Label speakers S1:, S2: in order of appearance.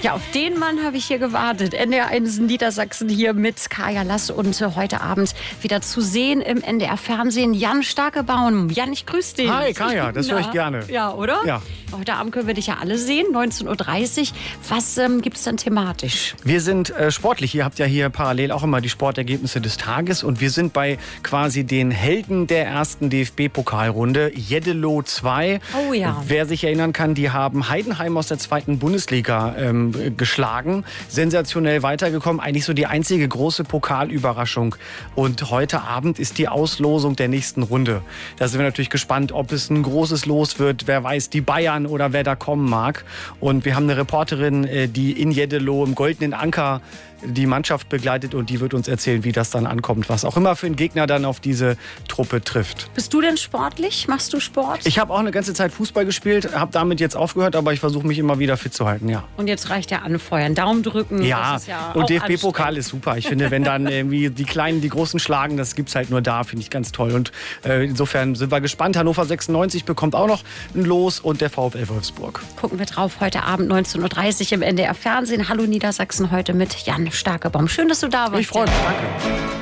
S1: Ja, auf den Mann habe ich hier gewartet. NDR1 Niedersachsen hier mit Kaya Lass und heute Abend wieder zu sehen im NDR-Fernsehen Jan Starkebaum. Jan, ich grüße dich.
S2: Hi Kaya, das höre ich gerne.
S1: Ja, oder?
S2: Ja.
S1: Heute Abend können wir dich ja alle sehen, 19.30 Uhr. Was gibt es dann thematisch?
S2: Wir sind sportlich. Ihr habt ja hier parallel auch immer die Sportergebnisse des Tages. Und wir sind bei quasi den Helden der ersten DFB-Pokalrunde, Jeddelo 2.
S1: Oh ja.
S2: Wer sich erinnern kann, die haben Heidenheim aus der 2. Bundesliga geschlagen. Sensationell weitergekommen. Eigentlich so die einzige große Pokalüberraschung. Und heute Abend ist die Auslosung der nächsten Runde. Da sind wir natürlich gespannt, ob es ein großes Los wird. Wer weiß, die Bayern oder wer da kommen mag. Und wir haben eine Reporterin, die in Jeddelo im Goldenen Anker die Mannschaft begleitet und die wird uns erzählen, wie das dann ankommt, was auch immer für einen Gegner dann auf diese Truppe trifft.
S1: Bist du denn sportlich? Machst du Sport?
S2: Ich habe auch eine ganze Zeit Fußball gespielt, habe damit jetzt aufgehört, aber ich versuche mich immer wieder fit zu halten, ja.
S1: Und jetzt reicht ja anfeuern, Daumen drücken.
S2: Ja,
S1: das ist ja
S2: und
S1: auch
S2: DFB-Pokal ist super. Ich finde, wenn dann irgendwie die Kleinen die Großen schlagen, das gibt's halt nur da, finde ich ganz toll. Und insofern sind wir gespannt. Hannover 96 bekommt auch noch ein Los und der VfL Wolfsburg.
S1: Gucken wir drauf heute Abend 19.30 Uhr im NDR-Fernsehen. Hallo Niedersachsen heute mit Jan Starkebaum. Schön, dass du da warst.
S2: Ich freue mich, danke.